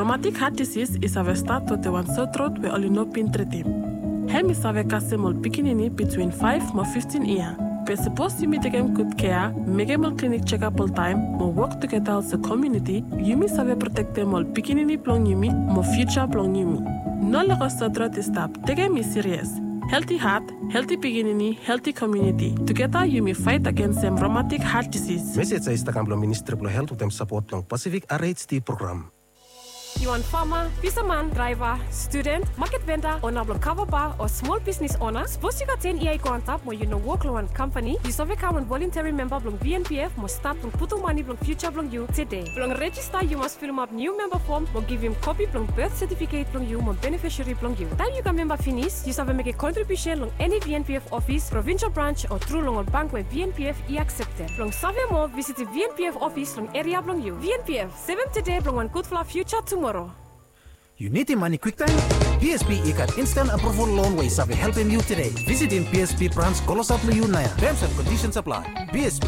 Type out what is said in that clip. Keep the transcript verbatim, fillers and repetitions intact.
Rheumatic heart disease is a start to the one sore throat we only know pin treaty. Hem is a kasemol pikinini between five to fifteen years. We're supposed to take good care, make them clinic check-up all time, mo work together as a community, yumi save protect them all pikinini plong yumi, mo future plong yumi. No longer sodra to stop, take me serious. Healthy heart, healthy pikinini, healthy community. Together you may fight against some rheumatic heart disease. Message is the Ministry of Health to support long Pacific R H D program. You want farmer, fisherman, driver, student, market vendor, owner of cover bar or small business owner? Suppose you got ten E I go on top where you know work on company. You survey one voluntary member of V N P F must start from put money from future from you today. From register you must fill up new member form or give him copy from birth certificate from you or beneficiary from you. Time you can member finish, you survey make a contribution on any V N P F office, provincial branch or through long bank where V N P F is accepted. From survey more, visit the V N P F office from area from you. V N P F, seven today from one good for future tomorrow. You need the money quick time? P S B ikat instant approval loan way sabi helping you today. Visit in P S B branch Kolosap Naya. Terms and conditions apply. P S B